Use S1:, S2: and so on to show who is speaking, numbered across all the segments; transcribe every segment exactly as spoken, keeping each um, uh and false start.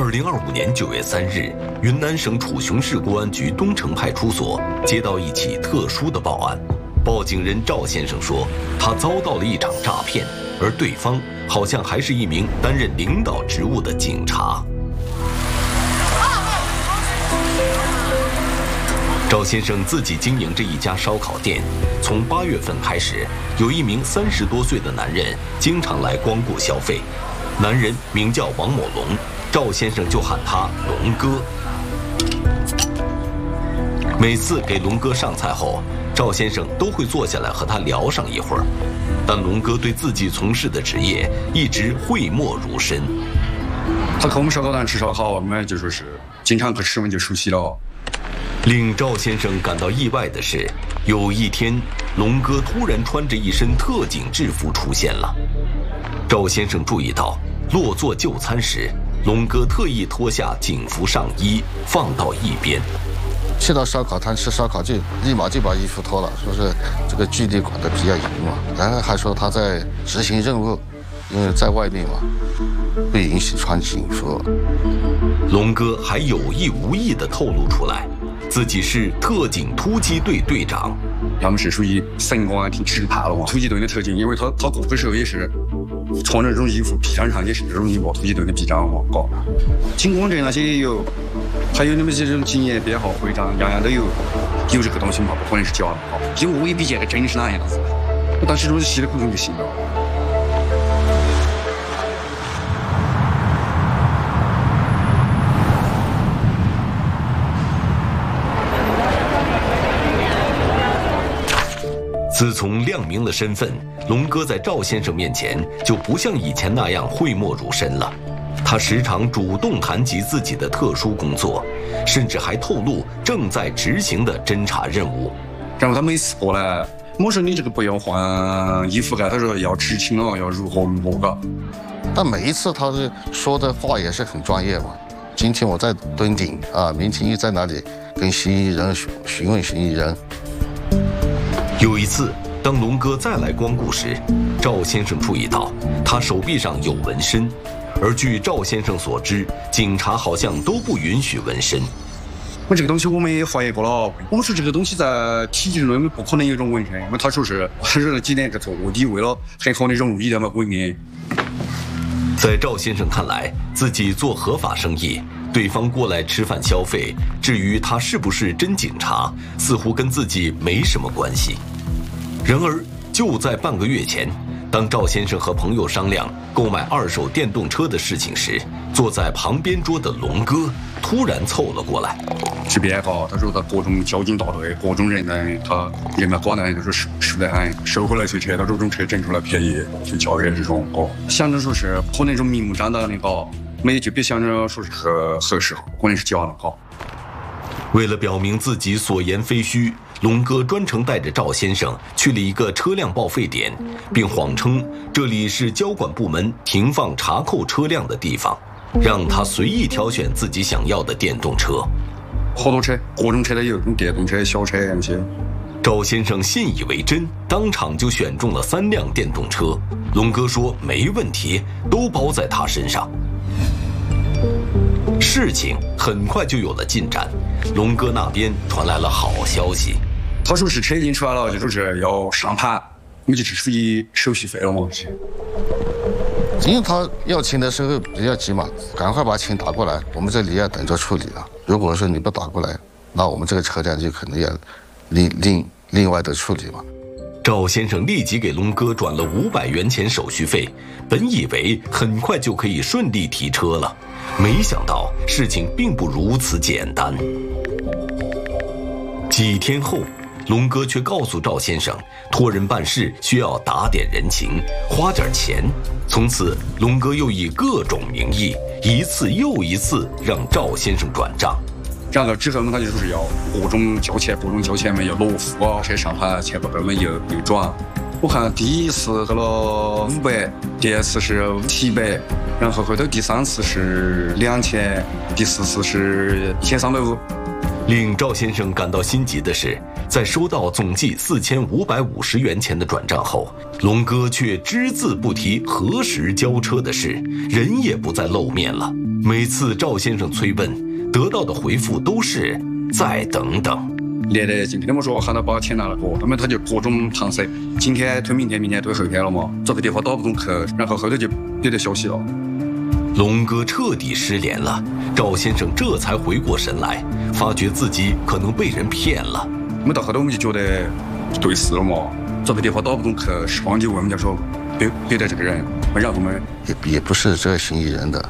S1: 二零二五年九月三日，云南省楚雄市公安局东城派出所接到一起特殊的报案。报警人赵先生说，他遭到了一场诈骗，而对方好像还是一名担任领导职务的警察。赵先生自己经营着一家烧烤店，从八月份开始，有一名三十多岁的男人经常来光顾消费。男人名叫王某龙，赵先生就喊他龙哥。每次给龙哥上菜后，赵先生都会坐下来和他聊上一会儿，但龙哥对自己从事的职业一直讳莫如深。
S2: 他和我们烧烤摊吃烧烤，我们就说是经常去吃，我们就熟悉了。
S1: 令赵先生感到意外的是，有一天，龙哥突然穿着一身特警制服出现了。赵先生注意到，落座就餐时，龙哥特意脱下警服上衣，放到一边。
S3: 去到烧烤摊吃烧烤，就立马就把衣服脱了，说是这个距离管得比较严嘛。然后还说他在执行任务，因为在外面嘛，不允许穿警服。
S1: 龙哥还有意无意地透露出来，自己是特警突击队队长。
S2: 他们是属于省公安厅直派了嘛，突击队的特警，因为他他过的时候也是穿着这种衣服，臂章上也是这种衣服，突击队的臂章嘛，搞。警光证那些也有，还有你们这种警业编号、徽章，样样都有，有这个东西嘛，不可能是假的哈。因为我也不见得真是那样子，我当时就是稀里糊涂就信了。
S1: 自从亮明了身份，龙哥在赵先生面前就不像以前那样讳莫如深了。他时常主动谈及自己的特殊工作，甚至还透露正在执行的侦查任务。
S2: 然后他每次过来，我说你这个不要换衣服啊，他说要执勤了，要如何如何个。
S3: 但每一次他是说的话也是很专业嘛。今天我在蹲点啊，明天又在哪里跟嫌疑人询问嫌疑人。
S1: 有一次，当龙哥再来光顾时，赵先生注意到他手臂上有纹身，而据赵先生所知，警察好像都不允许纹身。
S2: 我这个东西我们也怀疑过了，我们说这个东西在体制内不可能有一种纹身，因为他说是是了几年之后，卧底为了很好的融入一点嘛规定。
S1: 在赵先生看来，自己做合法生意，对方过来吃饭消费，至于他是不是真警察，似乎跟自己没什么关系。然而，就在半个月前，当赵先生和朋友商量购买二手电动车的事情时，坐在旁边桌的龙哥突然凑了过来。
S2: 这边哈，他说他各种交警大队，各种人呢，他人脉广呢，就是实实在很收回来这车，他这种车整出来便宜，去交给这种哦，想着说是可能这种明目张胆的搞。没就别想着说是合合适，可能是假的哈。
S1: 为了表明自己所言非虚，龙哥专程带着赵先生去了一个车辆报废点，并谎称这里是交管部门停放查扣车辆的地方，让他随意挑选自己想要的电动车。
S2: 好多车，各种车都有，电动车、小车那些。
S1: 赵先生信以为真，当场就选中了三辆电动车。龙哥说没问题，都包在他身上。事情很快就有了进展，龙哥那边传来了好消息。
S2: 他说是车已经出来了，就说是要上盘，我们就是属于手续费了嘛。
S3: 因为他要钱的时候比较急嘛，赶快把钱打过来，我们这里要等着处理了。如果说你不打过来，那我们这个车辆就可能要另另另外的处理嘛。
S1: 赵先生立即给龙哥转了五百元钱手续费，本以为很快就可以顺利提车了，没想到事情并不如此简单。几天后，龙哥却告诉赵先生，托人办事需要打点人情，花点钱。从此，龙哥又以各种名义，一次又一次让赵先生转账。
S2: 然后之后呢，他就说是要各种交钱，各种交钱嘛，要落户啊，车上盘钱不够嘛，又又转。我看第一次给了五百，第二次是七百，然后后头第三次是两千，第四次是一千三百五。
S1: 令赵先生感到心急的是，在收到总计四千五百五十元钱的转账后，龙哥却只字不提何时交车的事，人也不再露面了。 每次赵先生催问，得到的回复都是再等等。
S2: 连得今天我说喊他把钱拿来过，那么他就各种搪塞，今天推明天，明天推后天了嘛，这个电话打不动去，然后后头就没得消息了。
S1: 龙哥彻底失联了，赵先生这才回过神来，发觉自己可能被人骗了。
S2: 我们到后头我们就觉得对事了嘛，这个电话打不动去，士官就问我们家说对对待这个人，然后我们
S3: 也也不是这个嫌疑人的。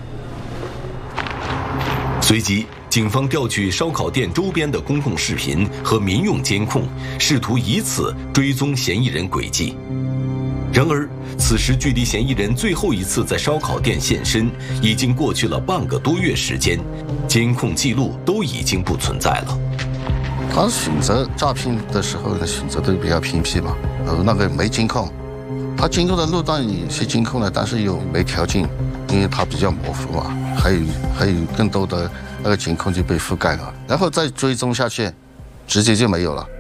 S1: 随即，警方调取烧烤店周边的公共视频和民用监控，试图以此追踪嫌疑人轨迹。然而，此时距离嫌疑人最后一次在烧烤店现身，已经过去了半个多月时间，监控记录都已经不存在了。
S3: 他选择诈骗的时候呢，选择都比较偏僻嘛，呃，那个没监控，他经过的路段有些监控了，但是又没条件，因为它比较模糊嘛，还有还有更多的那个监控就被覆盖了，然后再追踪下去，直接就没有了。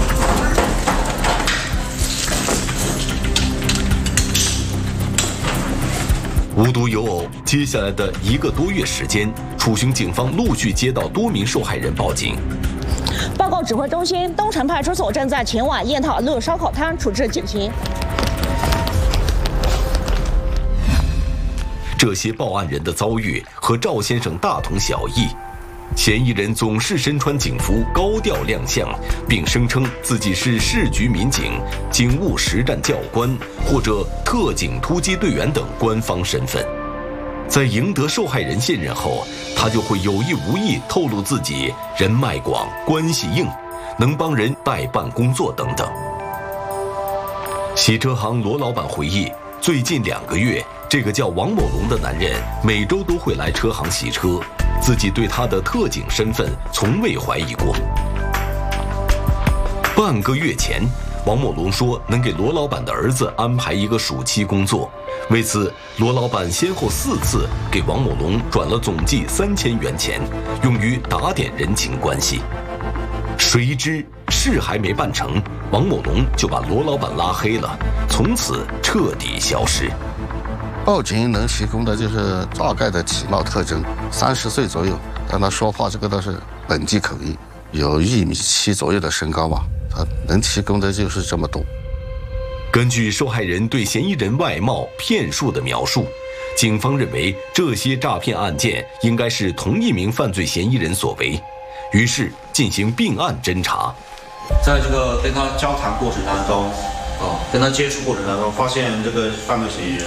S1: 无独有偶，接下来的一个多月时间，楚雄警方陆续接到多名受害人报警。
S4: 报告指挥中心，东城派出所正在前往雁塔乐烧烤摊处置警情。
S1: 这些报案人的遭遇和赵先生大同小异，嫌疑人总是身穿警服高调亮相，并声称自己是市局民警、警务实战教官或者特警突击队员等官方身份。在赢得受害人信任后，他就会有意无意透露自己人脉广、关系硬，能帮人代办工作等等。洗车行罗老板回忆，最近两个月，这个叫王某龙的男人每周都会来车行洗车，自己对他的特警身份从未怀疑过。半个月前，王某龙说能给罗老板的儿子安排一个暑期工作，为此，罗老板先后四次给王某龙转了总计三千元钱，用于打点人情关系。谁知事还没办成，王某龙就把罗老板拉黑了，从此彻底消失。
S3: 报警能提供的就是大概的体貌特征，三十岁左右，但他说话这个都是本地口音，有一米七左右的身高吧，他能提供的就是这么多。
S1: 根据受害人对嫌疑人外貌、骗术的描述，警方认为这些诈骗案件应该是同一名犯罪嫌疑人所为，于是进行并案侦查。
S5: 在这个跟他交谈过程当中，哦，跟他接触过程当中，发现这个犯罪嫌疑人